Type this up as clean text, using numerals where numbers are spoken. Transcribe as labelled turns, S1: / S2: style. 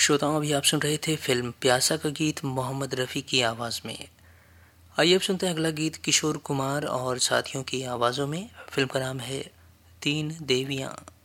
S1: श्रोताओं, अभी आप सुन रहे थे फिल्म प्यासा का गीत मोहम्मद रफ़ी की आवाज़ में। आइए अब सुनते हैं अगला गीत किशोर कुमार और साथियों की आवाज़ों में। फिल्म का नाम है तीन देवियाँ।